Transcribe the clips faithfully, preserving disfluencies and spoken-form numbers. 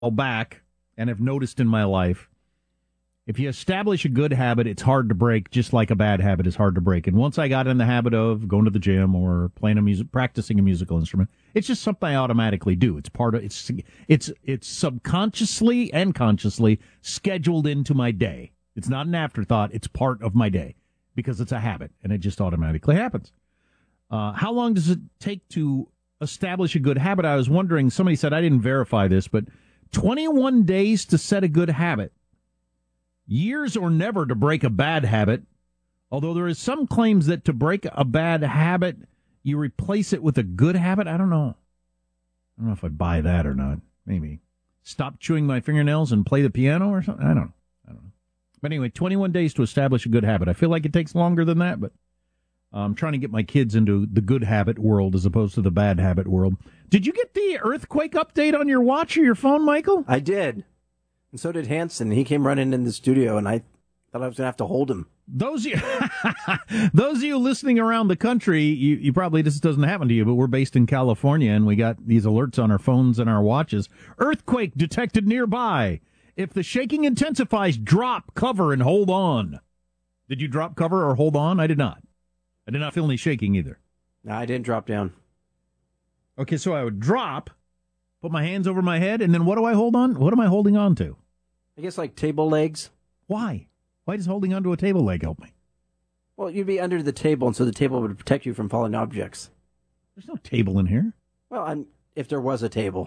back and have noticed in my life, if you establish a good habit, it's hard to break, just like a bad habit is hard to break. And once I got in the habit of going to the gym or playing a music, practicing a musical instrument, it's just something I automatically do. It's part of it's it's it's subconsciously and consciously scheduled into my day. It's not an afterthought. It's part of my day because it's a habit, and it just automatically happens. Uh, how long does it take to establish a good habit? I was wondering. Somebody said, I didn't verify this, but twenty-one days to set a good habit. Years or never to break a bad habit, although there is some claims that to break a bad habit, you replace it with a good habit. I don't know. I don't know if I buy that or not. Maybe. Stop chewing my fingernails and play the piano or something? I don't know. I don't know. But anyway, twenty-one days to establish a good habit. I feel like it takes longer than that, but I'm trying to get my kids into the good habit world as opposed to the bad habit world. Did you get the earthquake update on your watch or your phone, Michael? I did. And so did Hanson. He came running in the studio, and I thought I was going to have to hold him. Those of you, those of you listening around the country, you, you probably, this doesn't happen to you, but we're based in California, and we got these alerts on our phones and our watches. Earthquake detected nearby. If the shaking intensifies, drop, cover, and hold on. Did you drop, cover, or hold on? I did not. I did not feel any shaking either. No, I didn't drop down. Okay, so I would drop, put my hands over my head, and then what do I hold on? What am I holding on to? I guess like table legs. Why? Why does holding onto a table leg help me? Well, you'd be under the table, and so the table would protect you from falling objects. There's no table in here. Well, I'm, if there was a table.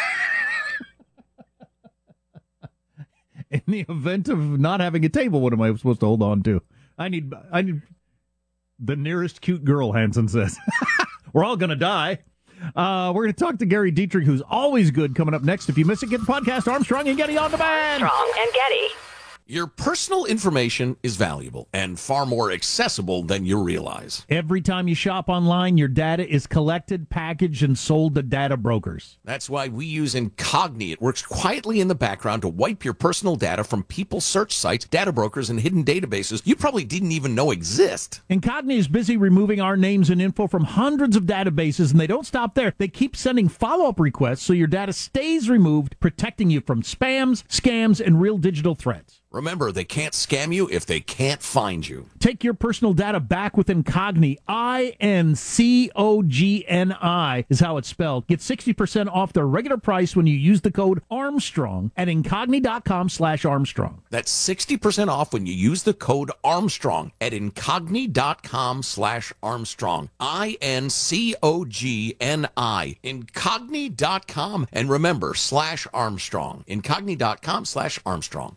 In the event of not having a table, what am I supposed to hold on to? I need, I need the nearest cute girl, Hanson says. We're all going to die. Uh, we're going to talk to Gary Dietrich, who's always good, coming up next. If you miss it, get the podcast Armstrong and Getty on demand. Armstrong and Getty. Your personal information is valuable and far more accessible than you realize. Every time you shop online, your data is collected, packaged, and sold to data brokers. That's why we use Incogni. It works quietly in the background to wipe your personal data from people search sites, data brokers, and hidden databases you probably didn't even know exist. Incogni is busy removing our names and info from hundreds of databases, and they don't stop there. They keep sending follow-up requests so your data stays removed, protecting you from spams, scams, and real digital threats. Remember, they can't scam you if they can't find you. Take your personal data back with Incogni. I N C O G N I is how it's spelled. Get sixty percent off their regular price when you use the code Armstrong at Incogni.com slash Armstrong. That's sixty percent off when you use the code Armstrong at Incogni.com slash Armstrong. I N C O G N I. Incogni dot com. And remember, slash Armstrong. Incogni.com slash Armstrong.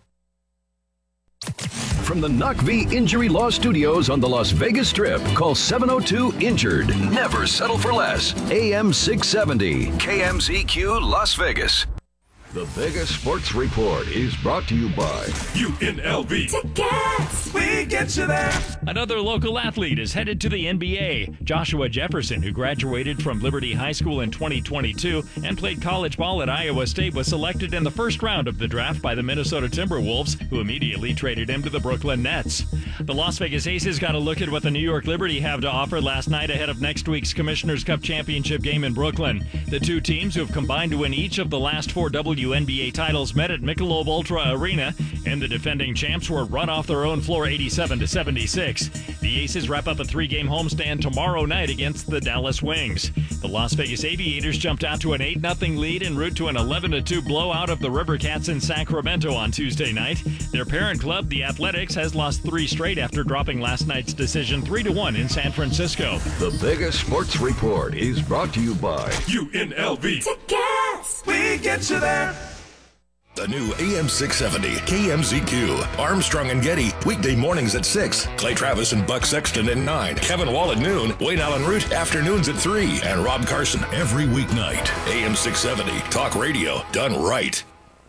From the Knock V Injury Law Studios on the Las Vegas Strip, call seven oh two injured. Never settle for less. A M six seventy, K M Z Q Las Vegas. The Vegas Sports Report is brought to you by U N L V. Tickets! We get you there. Another local athlete is headed to the N B A. Joshua Jefferson, who graduated from Liberty High School in twenty twenty-two and played college ball at Iowa State, was selected in the first round of the draft by the Minnesota Timberwolves, who immediately traded him to the Brooklyn Nets. The Las Vegas Aces got a look at what the New York Liberty have to offer last night ahead of next week's Commissioner's Cup championship game in Brooklyn. The two teams, who have combined to win each of the last four W N B A titles, met at Michelob Ultra Arena, and the defending champs were run off their own floor eighty-seven to seventy-six. The Aces wrap up a three-game homestand tomorrow night against the Dallas Wings. The Las Vegas Aviators jumped out to an eight nothing lead en route to an eleven to two blowout of the Rivercats in Sacramento on Tuesday night. Their parent club, the Athletics, has lost three straight after dropping last night's decision three to one in San Francisco. The Vegas Sports Report is brought to you by U N L V. Tickets! We get you there. The new A M six seventy K M Z Q. Armstrong and Getty, weekday mornings at six. Clay Travis and Buck Sexton at nine. Kevin Wall at noon. Wayne Allen Root, afternoons at three. And Rob Carson every weeknight. A M six seventy, talk radio done right.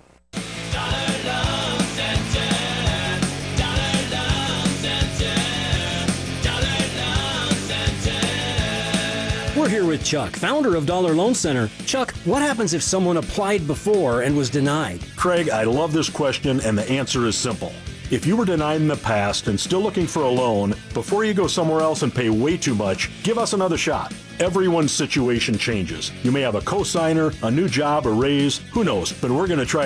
We're here with Chuck, founder of Dollar Loan Center. Chuck, what happens if someone applied before and was denied? Craig, I love this question, and the answer is simple. If you were denied in the past and still looking for a loan, before you go somewhere else and pay way too much, give us another shot. everyone's situation changes. You may have a cosigner, a new job, a raise, who knows? But we're going to try